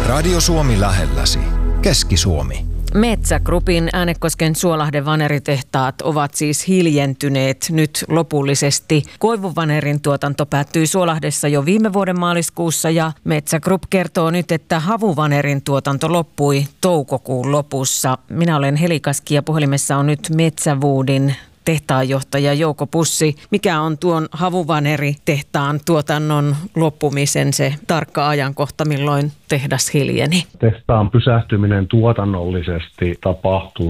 Radio Suomi lähelläsi. Keski-Suomi. Metsä Groupin Äänekosken Suolahden vaneritehtaat ovat siis hiljentyneet nyt lopullisesti. Koivuvanerin tuotanto päättyi Suolahdessa jo viime vuoden maaliskuussa ja Metsä Group kertoo nyt, että havuvanerin tuotanto loppui toukokuun lopussa. Minä olen Heli Kaski ja puhelimessa on nyt Metsäwoodin tehtaanjohtaja Jouko Pussi. Mikä on tuon havuvaneritehtaan tuotannon loppumisen se tarkka ajankohta, milloin tehdas hiljeni? Tehtaan pysähtyminen tuotannollisesti tapahtuu